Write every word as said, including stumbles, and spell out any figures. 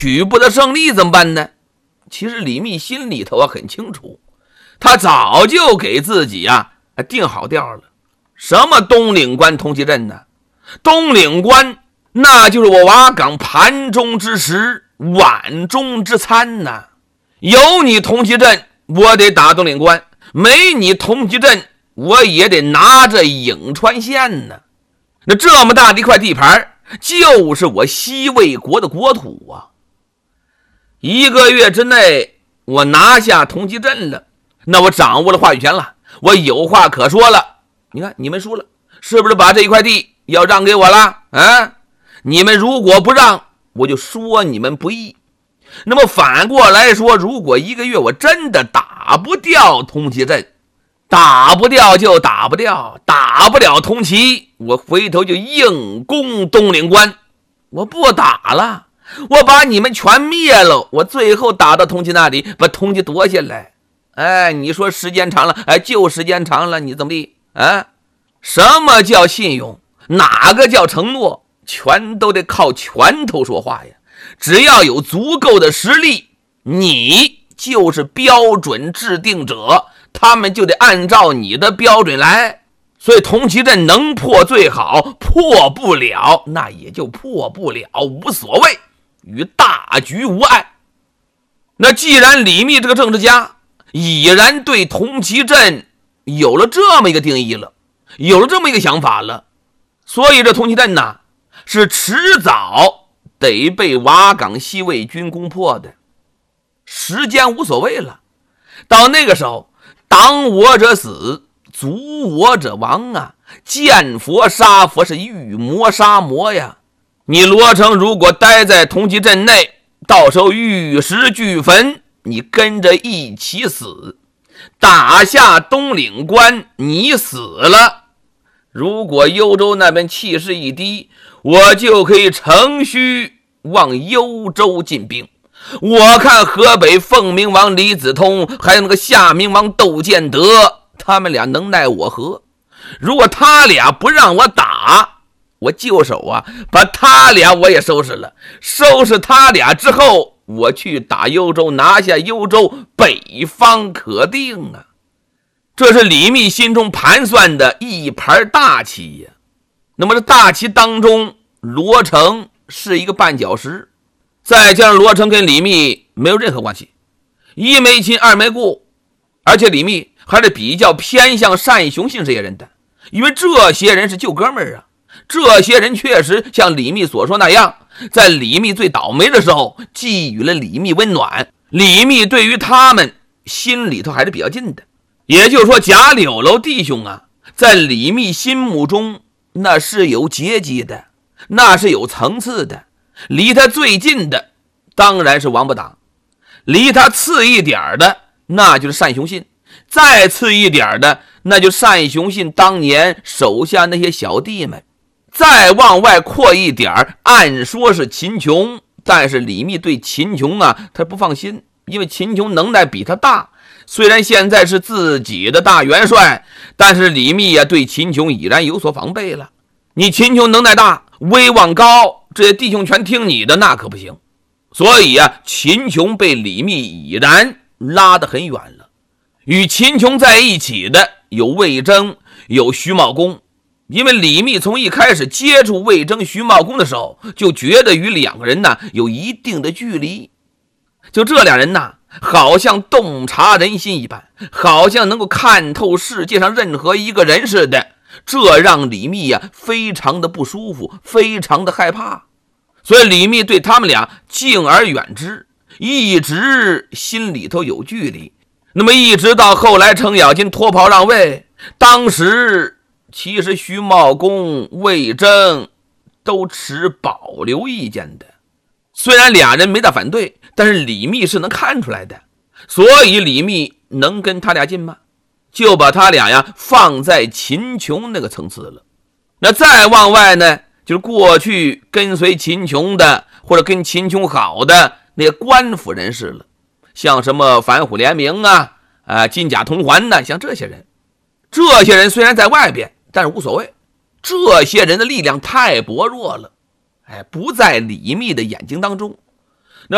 取不得胜利怎么办呢？其实李密心里头啊很清楚，他早就给自己啊定好调了。什么东岭关通缉阵呢？东岭关那就是我瓦岗盘中之食，碗中之餐呐。有你通缉阵，我得打东岭关；没你通缉阵，我也得拿着颍川县呢。那这么大的一块地盘，就是我西魏国的国土啊。一个月之内，我拿下通缉阵了，那我掌握了话语权了，我有话可说了。你看，你们输了，是不是把这一块地要让给我了？啊，你们如果不让，我就说你们不义。那么反过来说，如果一个月我真的打不掉通缉阵，打不掉就打不掉，打不了通缉，我回头就硬攻东岭关。我不打了，我把你们全灭了，我最后打到通缉那里，把通缉夺下来。哎，你说时间长了，哎，就时间长了，你怎么地？啊，什么叫信用？哪个叫承诺？全都得靠拳头说话呀！只要有足够的实力，你就是标准制定者，他们就得按照你的标准来。所以通缉阵能破最好，破不了那也就破不了，无所谓，与大局无碍。那既然李密这个政治家已然对通缉阵有了这么一个定义了，有了这么一个想法了，所以这通缉阵呢是迟早得被瓦岗西魏军攻破的，时间无所谓了。到那个时候，挡我者死，阻我者亡啊！见佛杀佛，是遇魔杀魔呀！你罗成如果待在通缉阵内，到时候玉石俱焚，你跟着一起死。打下东岭关，你死了。如果幽州那边气势一低，我就可以乘虚往幽州进兵。我看河北凤鸣王李子通还有那个夏明王窦建德，他们俩能奈我何？如果他俩不让我打，我就手啊，把他俩我也收拾了。收拾他俩之后，我去打幽州，拿下幽州，北方可定啊！这是李密心中盘算的一盘大棋呀。那么这大棋当中，罗成是一个绊脚石，再加上罗成跟李密没有任何关系，一没亲二没故，而且李密还是比较偏向单雄信这些人的，因为这些人是旧哥们儿啊。这些人确实像李密所说那样，在李密最倒霉的时候给予了李密温暖，李密对于他们心里头还是比较近的。也就是说，贾柳楼弟兄啊，在李密心目中那是有阶级的，那是有层次的。离他最近的当然是王八党，离他次一点的那就是单雄信，再次一点的那就单雄信当年手下那些小弟们，再往外扩一点，按说是秦琼，但是李密对秦琼啊他不放心，因为秦琼能耐比他大，虽然现在是自己的大元帅，但是李密啊对秦琼已然有所防备了。你秦琼能耐大，威望高，这些弟兄全听你的，那可不行。所以啊，秦琼被李密已然拉得很远了。与秦琼在一起的有魏征，有徐茂公。因为李密从一开始接触魏征、徐茂公的时候，就觉得与两个人呢有一定的距离。就这两人呢，好像洞察人心一般，好像能够看透世界上任何一个人似的。这让李密呀、啊、非常的不舒服，非常的害怕。所以李密对他们俩敬而远之，一直心里头有距离。那么一直到后来程咬金脱袍让位，当时其实徐茂公、魏征都持保留意见的。虽然俩人没大反对，但是李密是能看出来的。所以李密能跟他俩近吗？就把他俩呀放在秦琼那个层次了。那再往外呢，就是过去跟随秦琼的或者跟秦琼好的那些官府人士了，像什么反虎联名啊、啊金甲同环呢，像这些人。这些人虽然在外边，但是无所谓。这些人的力量太薄弱了，哎，不在李密的眼睛当中。